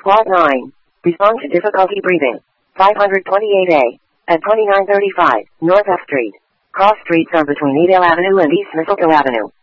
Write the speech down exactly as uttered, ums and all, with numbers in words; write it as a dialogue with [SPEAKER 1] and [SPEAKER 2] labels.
[SPEAKER 1] Plot nine. Respond to difficulty breathing. five twenty-eight A. At twenty-nine thirty-five, North F Street. Cross streets are between Edale Avenue and East Mistletoe Avenue.